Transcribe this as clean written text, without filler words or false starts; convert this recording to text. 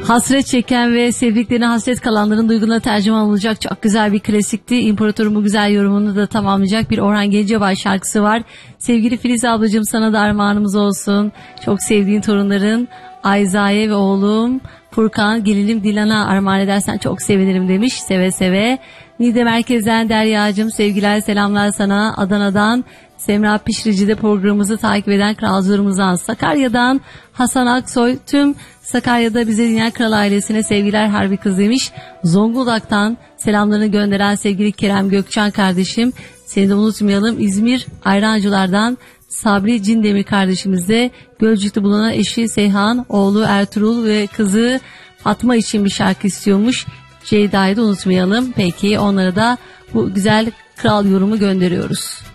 Hasret çeken ve sevdiklerine hasret kalanların duyguna tercüman olacak çok güzel bir klasikti. İmparator'un bu güzel yorumunu da tamamlayacak bir Orhan Gencebay şarkısı var. Sevgili Filiz ablacığım, sana da armağanımız olsun. Çok sevdiğin torunların Ayza'ya ve oğlum Furkan, gelinim Dilan'a armağan edersen çok sevinirim demiş. Seve seve. Niğde merkezden Derya'cığım, sevgiler selamlar sana. Adana'dan Semra Pişrici'de programımızı takip eden kralcılarımızdan. Sakarya'dan Hasan Aksoy, tüm Sakarya'da bize dinleyen kral ailesine sevgiler Harbi kız demiş. Zonguldak'tan selamlarını gönderen sevgili Kerem Gökçen kardeşim, seni de unutmayalım. İzmir Ayrancılar'dan Sabri Cindemir kardeşimiz de Gölcük'te bulunan eşi Seyhan, oğlu Ertuğrul ve kızı Fatma için bir şarkı istiyormuş. Ceyda'yı da unutmayalım. Peki onlara da bu güzel kral yorumu gönderiyoruz.